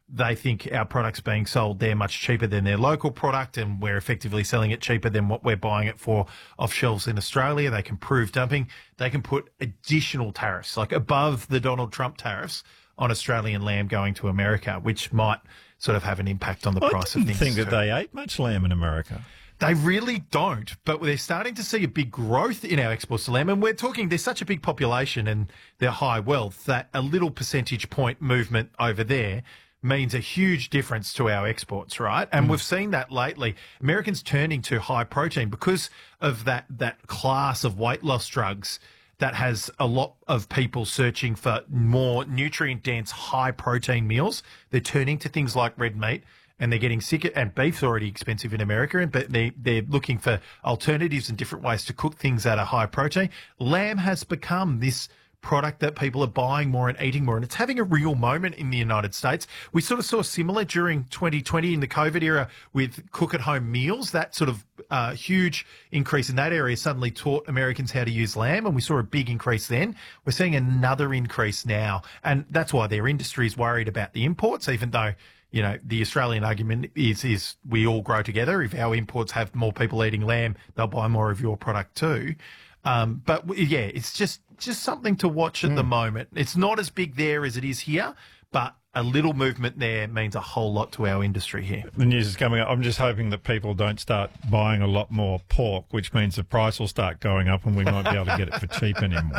they think our product's being sold there much cheaper than their local product, and we're effectively selling it cheaper than what we're buying it for off shelves in Australia. They can prove dumping. They can put additional tariffs, like above the Donald Trump tariffs, on Australian lamb going to America, which might sort of have an impact on the price of things. I didn't think that they ate much lamb in America. They really don't, but they're starting to see a big growth in our exports to lamb. And we're talking, there's such a big population and they're high wealth that a little percentage point movement over there means a huge difference to our exports, right? And we've seen that lately. Americans turning to high protein because of that class of weight loss drugs that has a lot of people searching for more nutrient-dense, high-protein meals. They're turning to things like red meat, and they're getting sick. And beef's already expensive in America, but they're looking for alternatives and different ways to cook things that are high protein. Lamb has become this product that people are buying more and eating more, and it's having a real moment in the United States. We sort of saw similar during 2020 in the COVID era with cook-at-home meals. That sort of huge increase in that area suddenly taught Americans how to use lamb, and we saw a big increase then. We're seeing another increase now, and that's why their industry is worried about the imports, even though, you know, the Australian argument is we all grow together. If our imports have more people eating lamb, they'll buy more of your product too. But yeah, it's just something to watch at the moment. It's not as big there as it is here, but a little movement there means a whole lot to our industry here. The news is coming up. I'm just hoping that people don't start buying a lot more pork, which means the price will start going up and we might be able to get it for cheap anymore.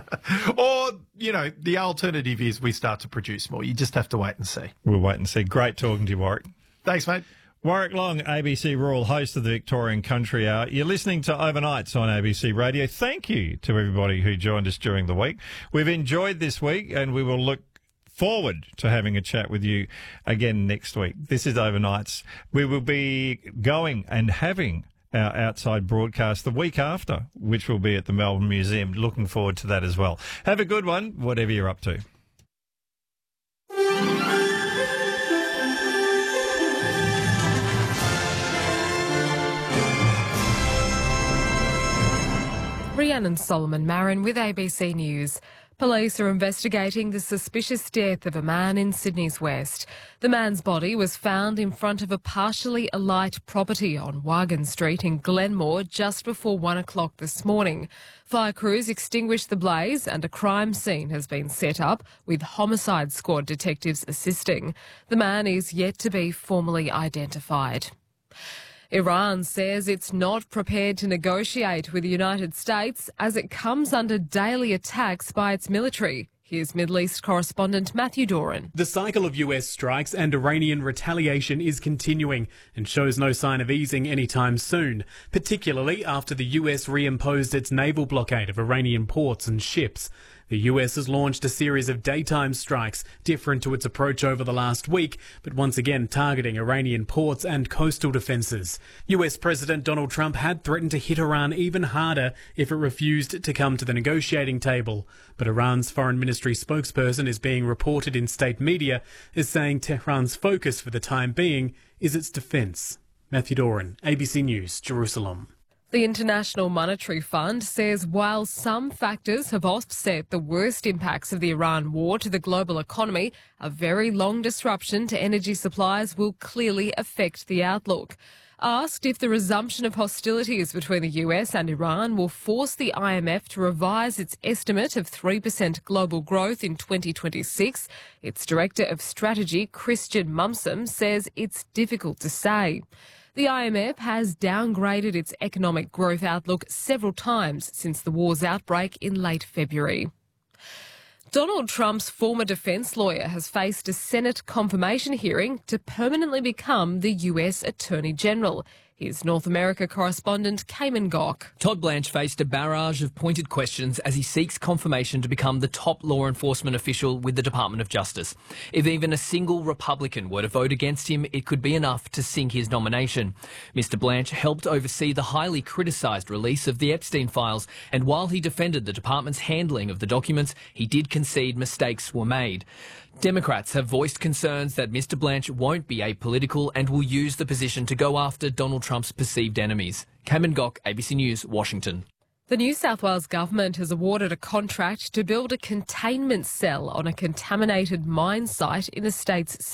Or, you know, the alternative is we start to produce more. You just have to wait and see. We'll wait and see. Great talking to you, Warwick. Thanks, mate. Warwick Long, ABC Rural, host of the Victorian Country Hour. You're listening to Overnights on ABC Radio. Thank you to everybody who joined us during the week. We've enjoyed this week and we will look forward to having a chat with you again next week. This is Overnights. We will be going and having our outside broadcast the week after, which will be at the Melbourne Museum. Looking forward to that as well. Have a good one, whatever you're up to. Rhiannon Solomon Marin with ABC News. Police are investigating the suspicious death of a man in Sydney's West. The man's body was found in front of a partially alight property on Wagon Street in Glenmore just before 1 o'clock this morning. Fire crews extinguished the blaze and a crime scene has been set up with homicide squad detectives assisting. The man is yet to be formally identified. Iran says it's not prepared to negotiate with the United States as it comes under daily attacks by its military. Here's Middle East correspondent Matthew Doran. The cycle of US strikes and Iranian retaliation is continuing and shows no sign of easing anytime soon, particularly after the US reimposed its naval blockade of Iranian ports and ships. The US has launched a series of daytime strikes, different to its approach over the last week, but once again targeting Iranian ports and coastal defences. US President Donald Trump had threatened to hit Iran even harder if it refused to come to the negotiating table. But Iran's foreign ministry spokesperson is being reported in state media as saying Tehran's focus for the time being is its defence. Matthew Doran, ABC News, Jerusalem. The International Monetary Fund says while some factors have offset the worst impacts of the Iran war to the global economy, a very long disruption to energy supplies will clearly affect the outlook. Asked if the resumption of hostilities between the US and Iran will force the IMF to revise its estimate of 3% global growth in 2026, its Director of Strategy, Christian Mumsum, says it's difficult to say. The IMF has downgraded its economic growth outlook several times since the war's outbreak in late February. Donald Trump's former defence lawyer has faced a Senate confirmation hearing to permanently become the US Attorney General. Here's North America correspondent Cayman Gok. Todd Blanche faced a barrage of pointed questions as he seeks confirmation to become the top law enforcement official with the Department of Justice. If even a single Republican were to vote against him, it could be enough to sink his nomination. Mr. Blanche helped oversee the highly criticised release of the Epstein files, and while he defended the department's handling of the documents, he did concede mistakes were made. Democrats have voiced concerns that Mr. Blanche won't be apolitical and will use the position to go after Donald Trump's perceived enemies. Cameron Gok, ABC News, Washington. The New South Wales government has awarded a contract to build a containment cell on a contaminated mine site in the state's